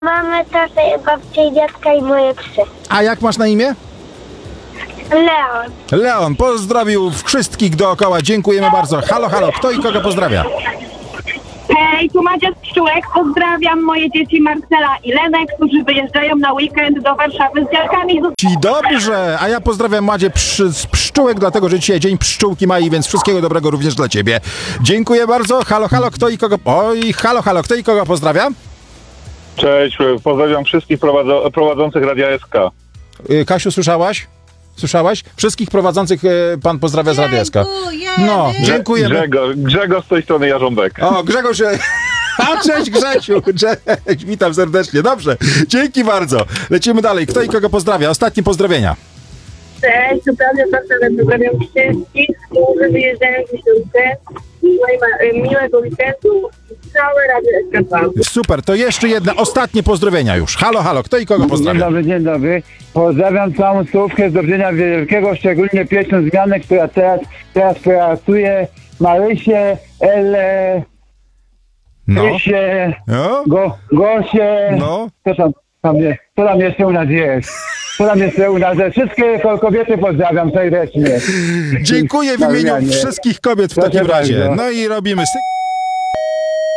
Mamy tatę, babcię i dziadka i moje psy. A jak masz na imię? Leon. Leon, pozdrowił wszystkich dookoła. Dziękujemy bardzo. Halo, halo, kto i kogo pozdrawia? Hej, tu Madzia z Pszczółek. Pozdrawiam moje dzieci Marcela i Lenek, którzy wyjeżdżają na weekend do Warszawy z dziadkami. Ci dobrze, a ja pozdrawiam Madzie z Pszczółek, dlatego że dzisiaj dzień pszczółki Mai, więc wszystkiego dobrego również dla ciebie. Dziękuję bardzo. Halo, halo, kto i kogo... Oj, halo, halo, kto i kogo pozdrawia? Cześć, pozdrawiam wszystkich prowadzących Radia SK. Kasiu, słyszałaś? Słyszałaś? Wszystkich prowadzących pan pozdrawia z Radia SK. No, dziękujemy. Grzegorz z tej strony Jarząbek. O, Grzegorz... A, cześć Grzesiu, cześć, witam serdecznie, dobrze, dzięki bardzo. Lecimy dalej, kto i kogo pozdrawia? Ostatnie pozdrowienia. Cześć, pozdrawiam wszystkich, którzy wyjeżdżają w miesiące. Miłego weekendu i całe Radio SK2. Super, to jeszcze jedne, ostatnie pozdrowienia już. Halo, halo, kto i kogo pozdrawia? Dzień dobry. Pozdrawiam całą stołówkę z Dobrzynia Wielkiego, szczególnie pierwszą zmianę, która teraz pracuje. Marysię, Elę, Krysię, No. Gosię. No. Co tam jeszcze u nas jest? Wszystkie kobiety pozdrawiam serdecznie. Dziękuję w imieniu wszystkich kobiet w takim razie. No i robimy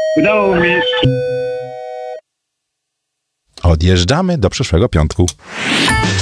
Udało mi. Odjeżdżamy do przyszłego piątku.